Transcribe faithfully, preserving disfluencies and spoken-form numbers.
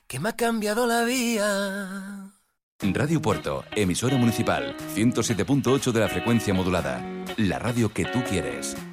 que me ha cambiado la vida. Radio Puerto, emisora municipal, ciento siete punto ocho de la frecuencia modulada. La radio que tú quieres.